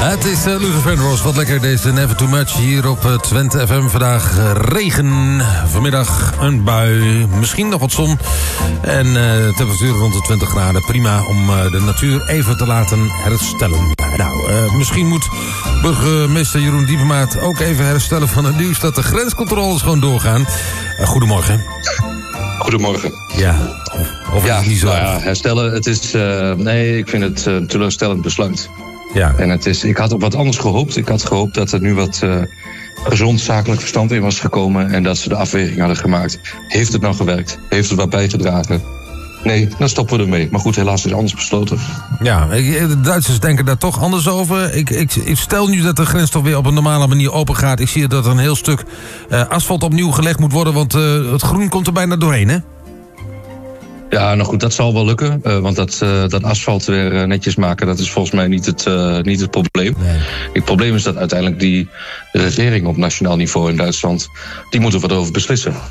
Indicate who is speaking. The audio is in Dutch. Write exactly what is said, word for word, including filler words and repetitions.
Speaker 1: Het is uh, Luther Vandross, wat lekker deze Never Too Much hier op uh, Twente F M. Vandaag uh, regen, vanmiddag een bui, misschien nog wat zon. En uh, temperatuur rond de twintig graden. Prima om uh, de natuur even te laten herstellen. Nou, uh, misschien moet burgemeester Jeroen Diepemaat ook even herstellen van het nieuws dat de grenscontroles gewoon doorgaan. Uh, goedemorgen.
Speaker 2: Goedemorgen.
Speaker 1: Ja, of
Speaker 2: ja,
Speaker 1: is het niet zo?
Speaker 2: Nou ja, herstellen, het is... Uh, nee, ik vind het een uh, teleurstellend besluit.
Speaker 1: Ja.
Speaker 2: En het is, ik had op wat anders gehoopt. Ik had gehoopt dat er nu wat uh, gezond zakelijk verstand in was gekomen en dat ze de afweging hadden gemaakt. Heeft het nou gewerkt? Heeft het wat bijgedragen? Nee, dan stoppen we ermee. Maar goed, helaas is het anders besloten.
Speaker 1: Ja, de Duitsers denken daar toch anders over. Ik, ik, ik stel nu dat de grens toch weer op een normale manier open gaat. Ik zie dat er een heel stuk uh, asfalt opnieuw gelegd moet worden, want uh, het groen komt er bijna doorheen, hè?
Speaker 2: Ja, nou goed, dat zal wel lukken. Uh, want dat, uh, dat asfalt weer uh, netjes maken, dat is volgens mij niet het, uh, niet het probleem.
Speaker 1: Nee.
Speaker 2: Het probleem is dat uiteindelijk die regering op nationaal niveau in Duitsland, die moeten wat over beslissen.